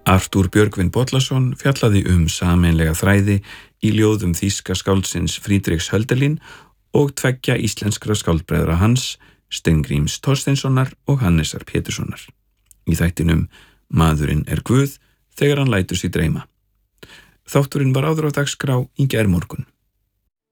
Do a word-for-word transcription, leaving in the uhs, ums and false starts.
Artúr Björgvin Bollason fjallaði um sameinlega þræði í ljóðum þýska skáldsins Friedrichs Hölderlin og tveggja íslenskra skáldbræðra hans, Steingríms Thorsteinssonar og Hannesar Péturssonar. Í þættinum Maðurinn er Guð þegar hann lætur sig dreyma. Þátturinn var áður á dagskrá í gærmorgun.